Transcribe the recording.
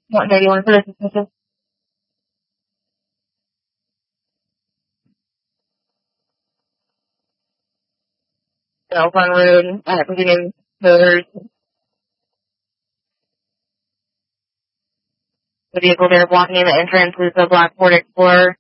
What day do you want to put this in? Fun Road at Virginia Motors. The vehicle there blocking the entrance is a black Ford Explorer.